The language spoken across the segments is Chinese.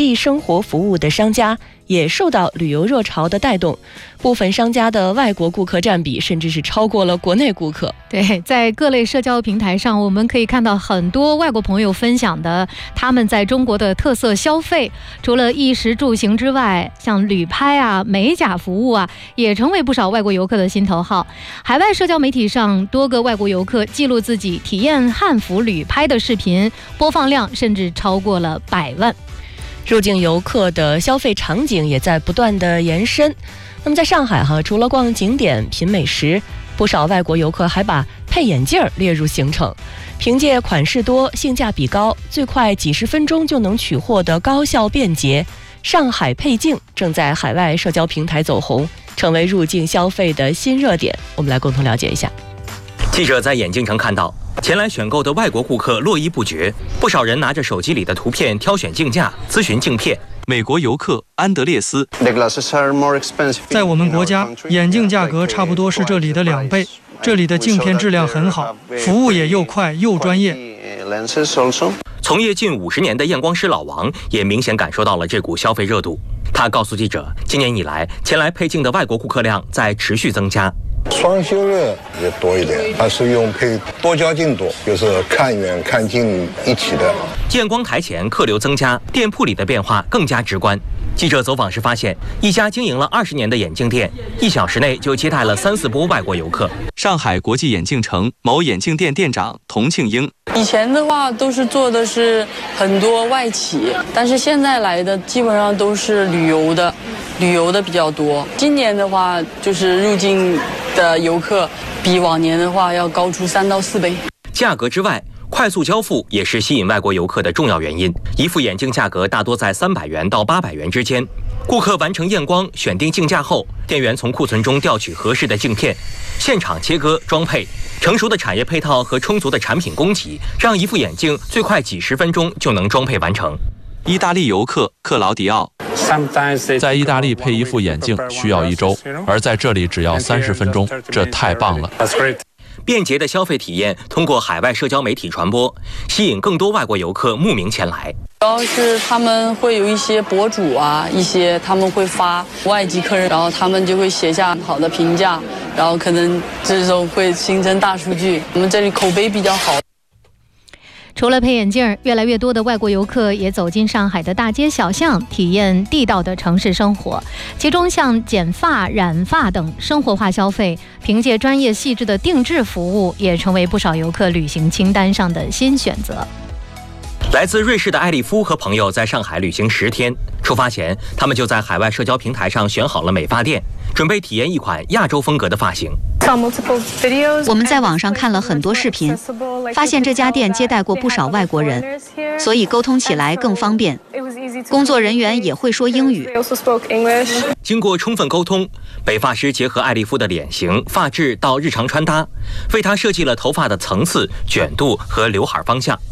地生活服务的商家也受到旅游热潮的带动，部分商家的外国顾客占比甚至是超过了国内顾客。 对，在各类社交平台上，我们可以看到很多外国朋友分享的他们在中国的特色消费。除了衣食住行之外，像旅拍啊、美甲服务啊，也成为不少外国游客的心头好。海外社交媒体上，多个外国游客记录自己体验汉服旅拍的视频，播放量甚至超过了100万。 入境游客的消费场景也在不断的延伸。那么在上海除了逛景点、品美食，不少外国游客还把配眼镜列入行程。凭借款式多、性价比高、最快几十分钟就能取货的高效便捷，上海配镜正在海外社交平台走红，成为入境消费的新热点。我们来共同了解一下。 记者在眼镜城看到，前来选购的外国顾客络绎不绝，不少人拿着手机里的图片挑选镜架、咨询镜片。 美国游客安德烈斯， 在我们国家，眼镜价格差不多是这里的2倍。这里的镜片质量很好，服务也又快又专业。 从业近50年的验光师老王也明显感受到了这股消费热度。他告诉记者，今年以来，前来配镜的外国顾客量在持续增加。 双休日也多一点，它是用配多焦镜多，就是看远看近一起的。 验光台前客流增加，店铺里的变化更加直观。记者走访时发现，一家经营了20年的眼镜店，1小时内就接待了3、4波外国游客。 上海国际眼镜城某眼镜店店长童庆英， 以前的话都是做的是很多外企，但是现在来的基本上都是旅游的比较多。今年的话，就是入境的游客比往年的话要高出3到4倍。 价格之外，快速交付也是吸引外国游客的重要原因。一副眼镜价格大多在300元到800元之间。顾客完成验光、选定镜架后，店员从库存中调取合适的镜片，现场切割装配。成熟的产业配套和充足的产品供给，让一副眼镜最快几10分钟就能装配完成。 意大利游客克劳迪奥， 在意大利配一副眼镜需要1周，而在这里只要30分钟，这太棒了。 便捷的消费体验通过海外社交媒体传播，吸引更多外国游客慕名前来。 主要是他们会有一些博主啊，他们会发外籍客人，然后他们就会写下好的评价，然后可能这种会形成大数据。我们这里口碑比较好。 除了配眼镜，越来越多的外国游客也走进上海的大街小巷，体验地道的城市生活。其中像剪发、染发等生活化消费，凭借专业细致的定制服务，也成为不少游客旅行清单上的新选择。 来自瑞士的艾利夫和朋友在上海旅行10天，出发前他们就在海外社交平台上选好了美发店，准备体验一款亚洲风格的发型。 我们在网上看了很多视频，发现这家店接待过不少外国人，所以沟通起来更方便。工作人员也会说英语。 经过充分沟通，美发师结合艾利夫的脸型、发质到日常穿搭，为他设计了头发的层次、卷度和刘海方向。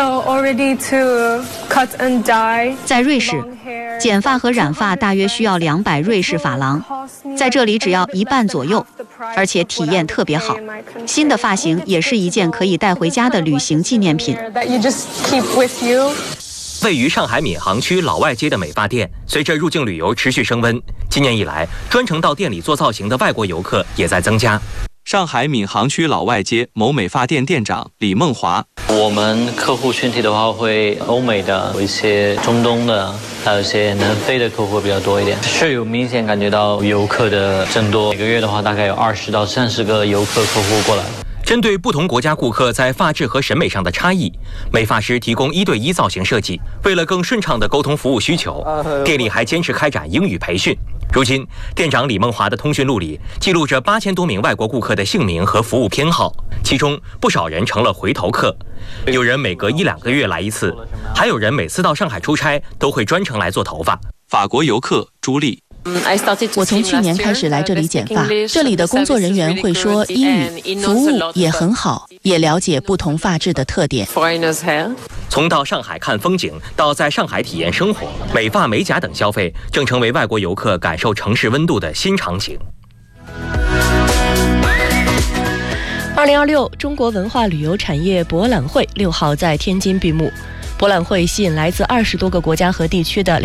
在瑞士，剪发和染发大约需要200瑞士法郎，在这里只要1半左右，而且体验特别好。新的发型也是一件可以带回家的旅行纪念品。 位于上海闵行区老外街的美发店，随着入境旅游持续升温，今年以来，专程到店里做造型的外国游客也在增加。 上海闵行区老外街某美发店店长李梦华， 我们客户群体的话，会欧美的，有一些中东的，还有一些南非的客户比较多一点，是有明显感觉到游客的增多。每个月的话，大概有20到30个游客客户过来。 针对不同国家顾客在发质和审美上的差异，美发师提供1对1造型设计。为了更顺畅的沟通服务需求，店里还坚持开展英语培训。如今，店长李梦华的通讯录里记录着8000多名外国顾客的姓名和服务偏好，其中不少人成了回头客。有人每隔1、2个月来一次，还有人每次到上海出差都会专程来做头发。 法国游客朱莉， 我从去年开始来这里剪发，这里的工作人员会说英语，服务也很好，也了解不同发质的特点。 从到上海看风景到在上海体验生活，美发美甲等消费正成为外国游客感受城市温度的新场景。 2026中国文化旅游产业博览会6号在天津闭幕。博览会吸引来自20多个国家和地区的